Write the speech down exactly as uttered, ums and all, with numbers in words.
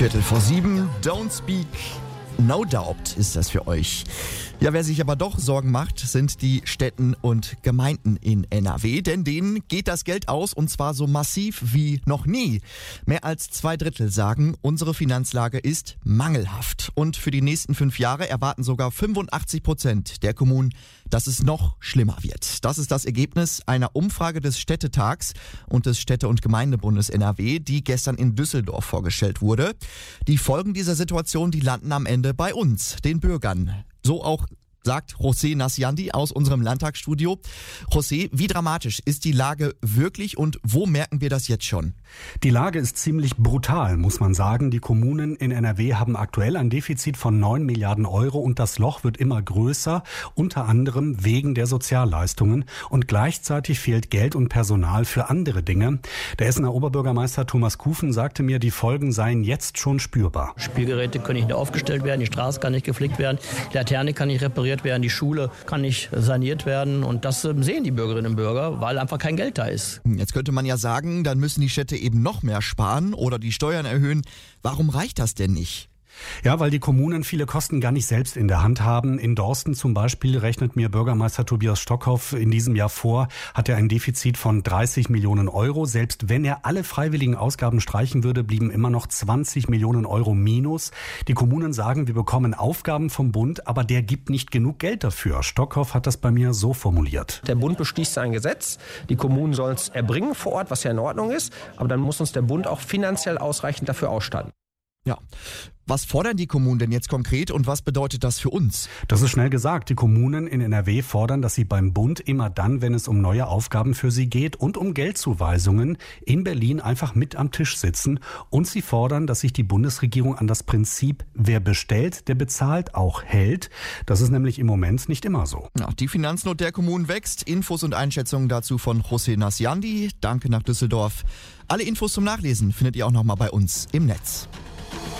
Viertel vor sieben, Don't Speak, No Doubt ist das für euch. Ja, wer sich aber doch Sorgen macht, sind die Städten und Gemeinden in N R W, denn denen geht das Geld aus und zwar so massiv wie noch nie. Mehr als zwei Drittel sagen, unsere Finanzlage ist mangelhaft. Und für die nächsten fünf Jahre erwarten sogar fünfundachtzig Prozent der Kommunen, dass es noch schlimmer wird. Das ist das Ergebnis einer Umfrage des Städtetags und des Städte- und Gemeindebundes N R W, die gestern in Düsseldorf vorgestellt wurde. Die Folgen dieser Situation, die landen am Ende bei uns, den Bürgern. So auch sagt José Nasciandi aus unserem Landtagsstudio. José, wie dramatisch ist die Lage wirklich und wo merken wir das jetzt schon? Die Lage ist ziemlich brutal, muss man sagen. Die Kommunen in N R W haben aktuell ein Defizit von neun Milliarden Euro und das Loch wird immer größer, unter anderem wegen der Sozialleistungen. Und gleichzeitig fehlt Geld und Personal für andere Dinge. Der Essener Oberbürgermeister Thomas Kufen sagte mir, die Folgen seien jetzt schon spürbar. Spielgeräte können nicht aufgestellt werden, die Straße kann nicht geflickt werden, die Laterne kann nicht repariert werden, die Schule kann nicht saniert werden und das sehen die Bürgerinnen und Bürger, weil einfach kein Geld da ist. Jetzt könnte man ja sagen, dann müssen die Städte eben noch mehr sparen oder die Steuern erhöhen. Warum reicht das denn nicht? Ja, weil die Kommunen viele Kosten gar nicht selbst in der Hand haben. In Dorsten zum Beispiel rechnet mir Bürgermeister Tobias Stockhoff in diesem Jahr vor, hat er ein Defizit von dreißig Millionen Euro. Selbst wenn er alle freiwilligen Ausgaben streichen würde, blieben immer noch zwanzig Millionen Euro minus. Die Kommunen sagen, wir bekommen Aufgaben vom Bund, aber der gibt nicht genug Geld dafür. Stockhoff hat das bei mir so formuliert. Der Bund beschließt ein Gesetz, die Kommunen sollen es erbringen vor Ort, was ja in Ordnung ist, aber dann muss uns der Bund auch finanziell ausreichend dafür ausstatten. Ja. Was fordern die Kommunen denn jetzt konkret und was bedeutet das für uns? Das ist schnell gesagt. Die Kommunen in N R W fordern, dass sie beim Bund immer dann, wenn es um neue Aufgaben für sie geht und um Geldzuweisungen, in Berlin einfach mit am Tisch sitzen. Und sie fordern, dass sich die Bundesregierung an das Prinzip, wer bestellt, der bezahlt, auch hält. Das ist nämlich im Moment nicht immer so. Ja, die Finanznot der Kommunen wächst. Infos und Einschätzungen dazu von José Nasciandi. Danke nach Düsseldorf. Alle Infos zum Nachlesen findet ihr auch nochmal bei uns im Netz.